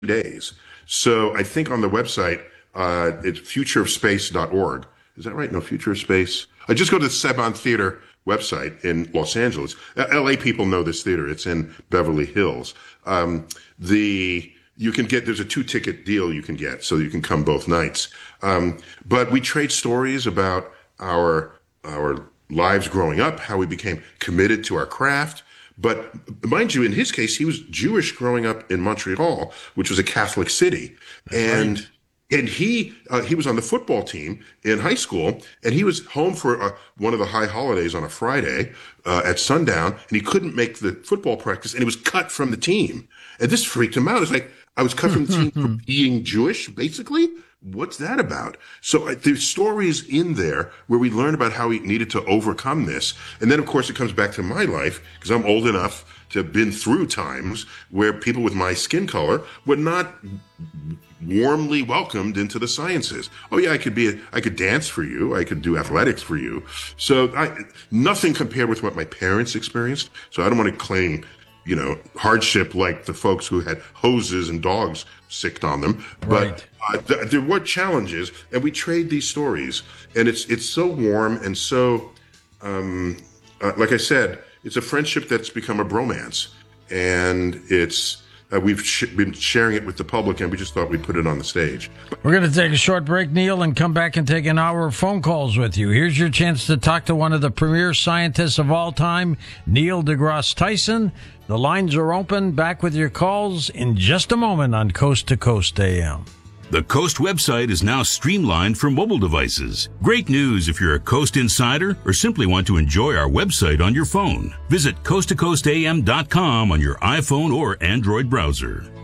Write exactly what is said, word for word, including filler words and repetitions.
days. So I think on the website, uh, it's future of space dot org. Is that right? No, Future of Space. I just go to the Saban Theater website in Los Angeles. L A people know this theater. It's in Beverly Hills. Um, the, you can get, there's a two ticket deal you can get, so you can come both nights. Um, but we trade stories about our, our lives growing up, how we became committed to our craft. But mind you, in his case, he was Jewish growing up in Montreal, which was a Catholic city. That's and right. And he uh, he was on the football team in high school, and he was home for uh, one of the high holidays on a Friday uh, at sundown, and he couldn't make the football practice, and he was cut from the team. And this freaked him out. It's like, I was cut from the team for being Jewish, basically? What's that about? So uh, there's stories in there where we learn about how he needed to overcome this. And then, of course, it comes back to my life, because I'm old enough to have been through times where people with my skin color were not warmly welcomed into the sciences. Oh yeah, I could be, a, I could dance for you. I could do athletics for you. So I, nothing compared with what my parents experienced. So I don't want to claim, you know, hardship like the folks who had hoses and dogs sicked on them. Right. But uh, th- there were challenges, and we trade these stories, and it's, it's so warm and so, um, uh, like I said, it's a friendship that's become a bromance, and it's, Uh, we've sh- been sharing it with the public, and we just thought we'd put it on the stage. We're going to take a short break, Neil, and come back and take an hour of phone calls with you. Here's your chance to talk to one of the premier scientists of all time, Neil deGrasse Tyson. The lines are open. Back with your calls in just a moment on Coast to Coast A M. The Coast website is now streamlined for mobile devices. Great news if you're a Coast insider or simply want to enjoy our website on your phone. Visit coast to coast a m dot com on your iPhone or Android browser.